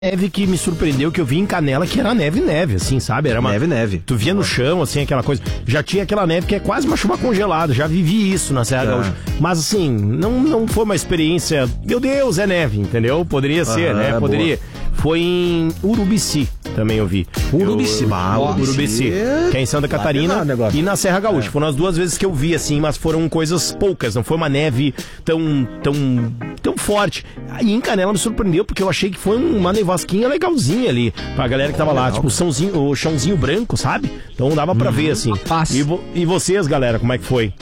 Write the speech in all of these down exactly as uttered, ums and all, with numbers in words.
neve que me surpreendeu, que eu vi em Canela, que era neve, neve, assim, sabe? Era uma neve, neve. Tu via no chão, assim, aquela coisa. Já tinha aquela neve que é quase uma chuva congelada, já vivi isso na Serra Gaúcha. Mas, assim, não, não foi uma experiência... Meu Deus, é neve, entendeu? Poderia ser, ah, né? Poderia... Boa. Foi em Urubici, também eu vi. Urubici, eu, ah, Urubici, Urubici, que é em Santa Catarina e na Serra Gaúcha. É. Foram as duas vezes que eu vi, assim, mas foram coisas poucas, não foi uma neve tão, tão, tão forte. E em Canela me surpreendeu, porque eu achei que foi uma nevasquinha legalzinha ali, pra galera que tava lá, tipo o, sãozinho, o chãozinho branco, sabe? Então dava pra hum, ver, assim. E, vo, e vocês, galera, como é que foi?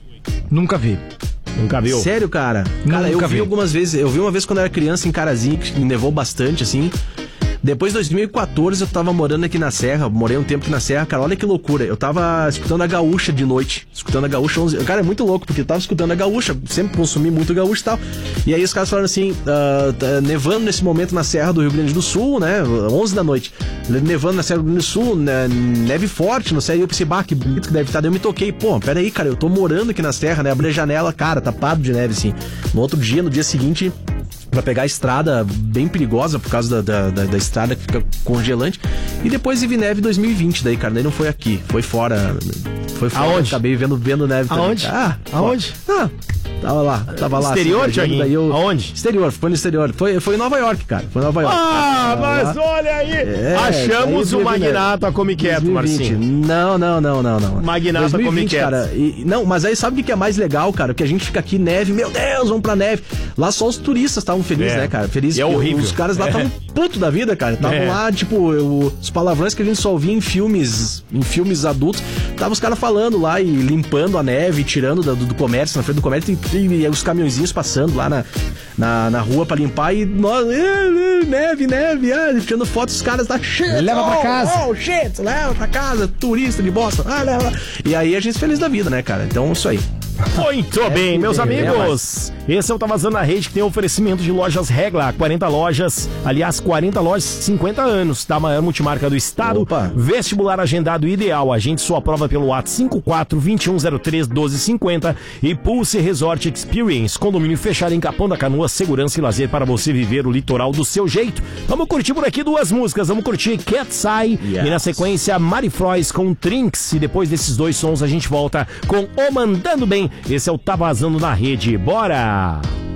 Nunca vi. Nunca viu? Sério, cara? Cara, Nunca eu vi, vi algumas vezes. Eu vi uma vez quando eu era criança em Carazinho, que nevou bastante, assim. Depois de dois mil e quatorze eu tava morando aqui na Serra, morei um tempo aqui na Serra, cara, olha que loucura. Eu tava escutando a Gaúcha de noite, escutando a Gaúcha onze... Cara, é muito louco, porque eu tava escutando a Gaúcha, sempre consumi muito Gaúcha e tal. E aí os caras falaram assim, uh, tá nevando nesse momento na Serra do Rio Grande do Sul, né, onze da noite. Nevando na Serra do Rio Grande do Sul, né, neve forte, não sei, aí eu pensei, bah, que bonito que deve estar. Daí eu me toquei, pô, pera aí, cara, eu tô morando aqui na Serra, né, abri a janela, cara, tapado de neve, assim. No outro dia, no dia seguinte... pra pegar a estrada bem perigosa por causa da, da, da, da estrada que fica congelante. E depois vi neve em dois mil e vinte, daí, cara, daí não foi aqui, foi fora. Foi fora. Aonde? Acabei vendo, vendo neve também. Aonde? Ah, aonde? Ah, tava lá, tava lá. Exterior, Thiaguinho? Assim, eu... Aonde? Exterior, foi no exterior. Foi, foi em Nova York, cara. Foi em Nova York. Ah, ah mas lá. Olha aí! É, achamos o Magnata Come Quieto, Marcinho. Não, não, não, não, não. Magnata Come Quieto. Cara, e, não, mas aí sabe o que é mais legal, cara? Que a gente fica aqui, neve, meu Deus, vamos pra neve. Lá só os turistas estavam felizes, é. né, cara? Felizes. É horrível. Os caras lá estavam é. putos da vida, cara. Estavam é. lá, tipo, eu, os palavrões que a gente só ouvia em filmes, em filmes adultos. Tava os caras falando lá e limpando a neve, tirando do, do comércio, na frente do comércio, e, e, e os caminhõezinhos passando lá na, na, na rua pra limpar e nós, neve, neve, ah, tirando fotos, os caras lá, shit, leva oh, pra casa. Oh, shit, leva pra casa, turista de Boston, ah, leva. E aí a gente feliz da vida, né, cara? Então, isso aí. Muito é, bem, meus amigos. É, esse é o Tá Vazando na Rede, que tem oferecimento de lojas Regla, quarenta lojas, aliás, quarenta lojas, cinquenta anos, da maior multimarca do estado. Opa. Vestibular agendado ideal. Agende sua prova pelo WhatsApp cinco quatro, dois um zero três, um dois cinco zero e Pulse Resort Experience, condomínio fechado em Capão da Canoa, segurança e lazer para você viver o litoral do seu jeito. Vamos curtir por aqui duas músicas, vamos curtir Cat's Eye yes. e na sequência Mari Frois com Trinks, e depois desses dois sons a gente volta com O Mandando Bem. Esse é o Tá Vazando na Rede. Bora!